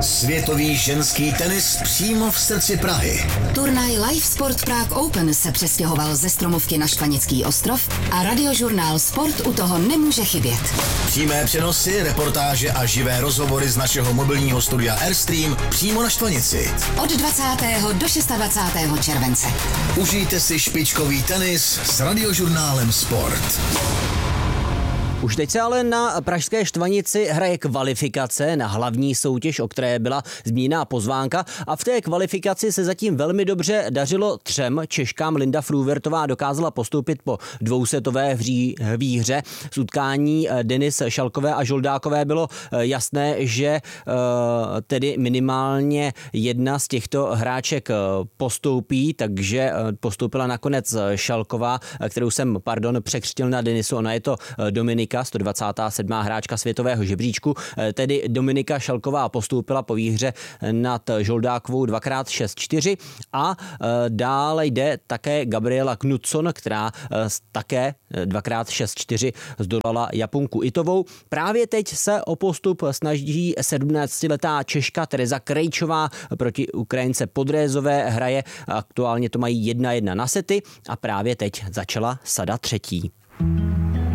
Světový ženský tenis přímo v srdci Prahy. Turnaj Live Sport Prague Open se přestěhoval ze Stromovky na Štvanický ostrov a radiožurnál Sport u toho nemůže chybět. Přímé přenosy, reportáže a živé rozhovory z našeho mobilního studia Airstream přímo na Štvanici. Od 20. do 26. července. Užijte si špičkový tenis s radiožurnálem Sport. Už teď se ale na pražské Štvanici hraje kvalifikace na hlavní soutěž, o které byla zmíněná pozvánka, a v té kvalifikaci se zatím velmi dobře dařilo 3 Češkám. Linda Fruhvirtová dokázala postoupit po dvousetové výhře. Z utkání Denis Šalkové a Žoldákové bylo jasné, že tedy minimálně jedna z těchto hráček postoupí, takže postoupila nakonec Šalková, kterou jsem, překřtil na Denisu. Ona je to Dominika, 127. hráčka světového žebříčku, tedy Dominika Šalková postoupila po výhře nad Žoldákovou 2x6-4 a dále jde také Gabriela Knutsson, která také 2x6-4 zdolala Japonku Itovou. Právě teď se o postup snaží 17letá Češka Tereza Krejčová proti Ukrajince Podrézové, hraje, aktuálně to mají 1-1 na sety a právě teď začala sada třetí.